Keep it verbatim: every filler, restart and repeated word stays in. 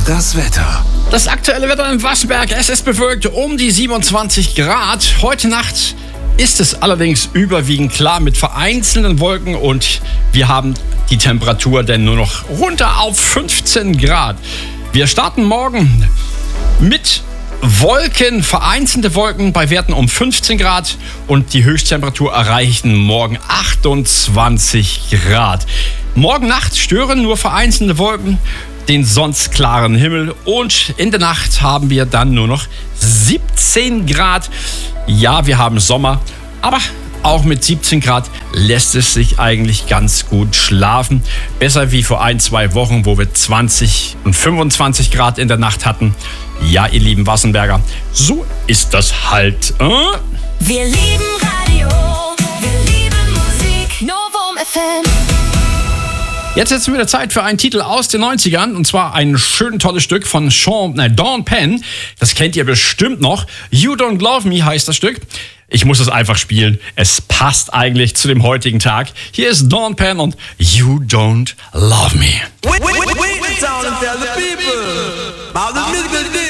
Das Wetter. Das aktuelle Wetter in Wassenberg, es ist bewölkt um die siebenundzwanzig Grad. Heute Nacht ist es allerdings überwiegend klar mit vereinzelten Wolken und wir haben die Temperatur denn nur noch runter auf fünfzehn Grad. Wir starten morgen mit Wolken, vereinzelte Wolken bei Werten um fünfzehn Grad und die Höchsttemperatur erreichen morgen achtundzwanzig Grad. Morgen Nacht stören nur vereinzelte Wolken den sonst klaren Himmel und in der Nacht haben wir dann nur noch siebzehn Grad. Ja, wir haben Sommer, aber auch mit siebzehn Grad lässt es sich eigentlich ganz gut schlafen. Besser wie vor ein, zwei Wochen, wo wir zwanzig und fünfundzwanzig Grad in der Nacht hatten. Ja, ihr lieben Wassenberger, so ist das halt. Äh? Wir lieben Radio, wir lieben Musik, Novum F M. Jetzt ist es wieder Zeit für einen Titel aus den neunzigern und zwar ein schön tolles Stück von Sean, nein, Dawn Penn. Das kennt ihr bestimmt noch. You Don't Love Me heißt das Stück. Ich muss es einfach spielen. Es passt eigentlich zu dem heutigen Tag. Hier ist Dawn Penn und You Don't Love Me. Wait, wait, wait, wait, tell the people about the musical